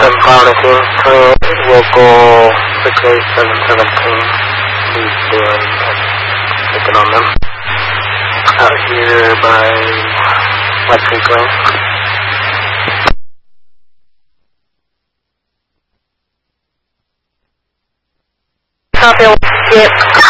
quality, so we'll go quickly 717. He's doing taking on them. Out here by Lexington. Copy, skip.